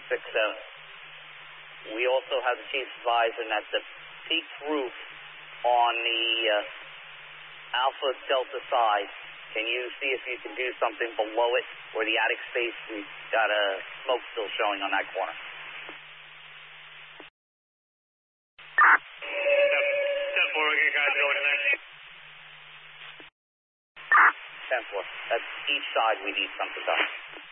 267. We also have the chief advising that the peaked roof on the Alpha Delta side, can you see if you can do something below it, or the attic space? We've got a smoke still showing on that corner. 10-4, we get guys going in there. 10-4. That's each side we need something done.